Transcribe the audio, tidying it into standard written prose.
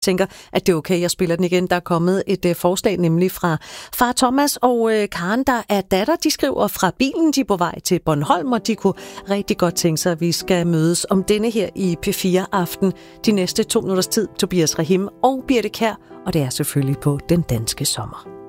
tænker, at det er okay, jeg spiller den igen. Der er kommet et forslag nemlig fra far Thomas og Karen, der er datter. De skriver fra bilen, de er på vej til Bornholm, og de kunne rigtig godt tænke sig, at vi skal mødes om denne her i P4-aften de næste 2 minutters tid. Tobias Rahim og Birthe Kjær, og det er selvfølgelig på Den Danske Sommer.